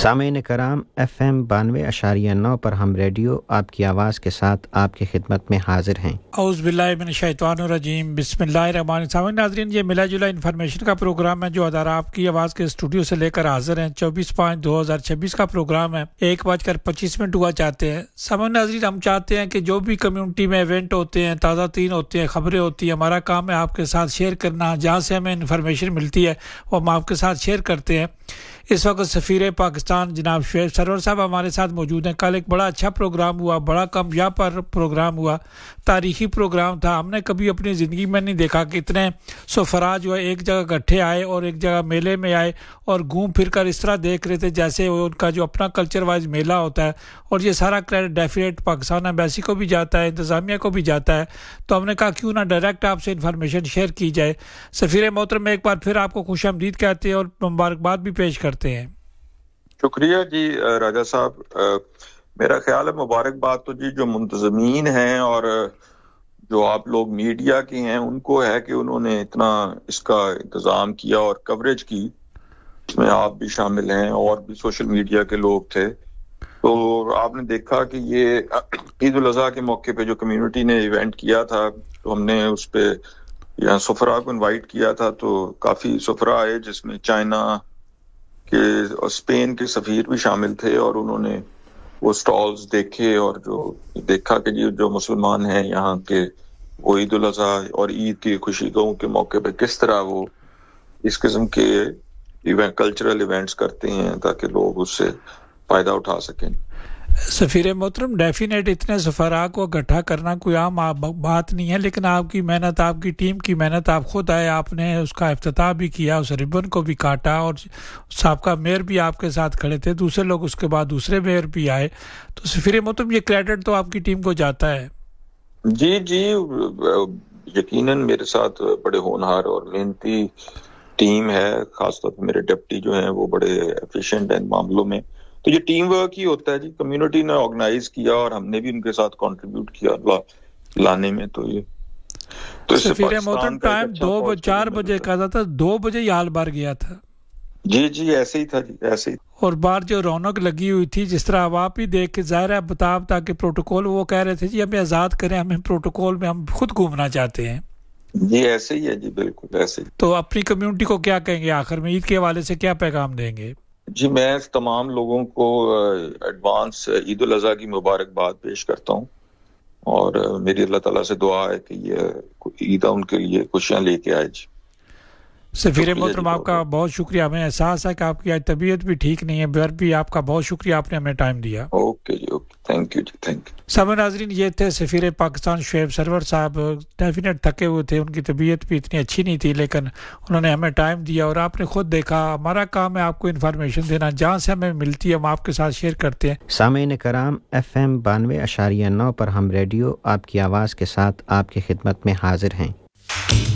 सामीन कराम FM 92.9 पर हम रेडियो आपकी आवाज़ के साथ आपकी खिदमत में हाजिर हैं। औज़ बिल्लाहि मिनश शैतानिर रजीम बिस्मिल्लाहिर्रहमानिर्रहीम। नाज़रीन, ये मिला जुला इन्फॉर्मेशन का प्रोग्राम है जो अदारा आपकी आवाज़ के स्टूडियो से लेकर हाजिर हैं। 24/5/2026 का प्रोग्राम है। 1:25 हुआ चाहते हैं। सामान्य नाज़रीन, हम चाहते हैं कि जो भी कम्युनिटी में इवेंट होते हैं, ताज़ा तीन होते हैं, खबरें होती हैं, हमारा काम है आपके साथ शेयर करना। जहाँ से हमें इन्फॉर्मेशन मिलती है वो हम आपके साथ शेयर करते हैं। इस वक्त सफ़ीर पाकिस्तान जनाब शुएब सरवर साहब हमारे साथ मौजूद हैं। कल एक बड़ा अच्छा प्रोग्राम हुआ, बड़ा कामयाब प्रोग्राम हुआ, तारीखी प्रोग्राम था। हमने कभी अपनी ज़िंदगी में नहीं देखा कि इतने सफ़रा जो है एक जगह इकट्ठे आए और एक जगह मेले में आए और घूम फिर कर इस तरह देख रहे थे जैसे उनका जो अपना कल्चर वाइज मेला होता है। और ये सारा क्रेडिट डेफिनेट पाकिस्तान एम्बेसी को भी जाता है, इंतज़ामिया को भी जाता है। तो हमने कहा क्यों ना डायरेक्ट आपसे इन्फॉर्मेशन शेयर की जाए। सफ़ीर मोहतरम, एक बार फिर आपको खुशामदीद कहते हैं और मुबारकबाद भी पेश करते हैं। शुक्रिया जी राजा साहब। मेरा ख्याल है मुबारकबाद तो जी जो मुंतज़मीन हैं और जो आप लोग मीडिया के हैं उनको है कि उन्होंने इतना इसका इंतज़ाम किया और कवरेज की। इसमें आप भी शामिल हैं और भी सोशल मीडिया के लोग थे। तो आपने देखा कि ये ईद उल अज़हा के मौके पे जो कम्युनिटी ने इवेंट किया था, तो हमने उस पे यहाँ सफरा को इनवाइट किया था। तो काफ़ी सफरा आए जिसमें चाइना के और स्पेन के सफ़ीर भी शामिल थे और उन्होंने वो स्टॉल्स देखे और जो देखा कि जी जो मुसलमान हैं यहाँ के वो ईद उल अज़हा और ईद की खुशी गम के मौके पे किस तरह वो इस किस्म के कल्चरल इवेंट्स करते हैं ताकि लोग उससे फ़ायदा उठा सकें। सफ़ीर मोहतरम, डेफिनेट इतने सफ़रा को इकट्ठा करना कोई आम बात नहीं है, लेकिन आपकी मेहनत, आपकी टीम की मेहनत, आप खुद आए, आपने उसका इफ्तिताह भी किया, उस रिबन को भी काटा और साबका मेयर भी आपके साथ खड़े थे, दूसरे लोग उसके बाद दूसरे मेयर भी आए। तो सफ़ीर मोहतरम, ये क्रेडिट तो आपकी टीम को जाता है। जी जी, यकीनन मेरे साथ बड़े होनहार और मेहनती टीम है। खासतौर पर मेरे डिप्टी जो हैं वो बड़े एफिशिएंट हैं इन मामलों में। तो ये टीम वर्क ही होता है जी। कम्युनिटी ने ऑर्गेनाइज किया और हमने भी उनके साथ कंट्रीब्यूट किया लाने में। तो ये तो सफ़ीर मोहतरम, टाइम 4 बजे का था, 2 बजे ही हाल बार गया था। जी जी, ऐसे ही था जी, ऐसे ही। और बाहर जो रौनक लगी हुई थी, जिस तरह अब आप ही देख के ज़ाहिर है बताब ताकि प्रोटोकॉल, वो कह रहे थे जी हमें आज़ाद करें, हमें प्रोटोकॉल में हम खुद घूमना चाहते हैं। जी ऐसे ही है जी, बिल्कुल ऐसे ही। तो अपनी कम्युनिटी को क्या कहेंगे आखिर में, ईद के हवाले से क्या पैगाम देंगे? जी, मैं तमाम लोगों को एडवांस ईद उल अज़हा की मुबारकबाद पेश करता हूँ और मेरी अल्लाह ताला से दुआ है कि ये ईद उनके लिए खुशियाँ लेके आए जी। सफ़ीर मोहतरम, आपका बहुत शुक्रिया। हमें एहसास है कि आपकी आज तबीयत भी ठीक नहीं है, फिर भी आपका बहुत शुक्रिया, आपने हमें टाइम दिया। Okay ji, okay, thank you ji, thank you. सब नाज़रीन, ये थे सफ़ीर पाकिस्तान शुएब सरवर साहब। डेफिनेट थके हुए थे, उनकी तबीयत भी इतनी अच्छी नहीं थी, लेकिन उन्होंने हमें टाइम दिया और आपने खुद देखा। हमारा काम है आपको इन्फॉर्मेशन देना, जहाँ से हमें मिलती है हम आपके साथ शेयर करते हैं। सामीन कराम FM 92.9 पर हम रेडियो आपकी आवाज़ के साथ आपकी खिदमत में हाजिर हैं।